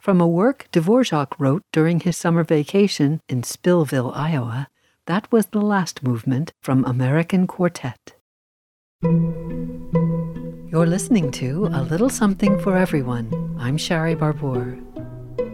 From a work Dvorak wrote during his summer vacation in Spillville, Iowa, that was the last movement from American Quartet. You're listening to A Little Something for Everyone. I'm Shari Barbour.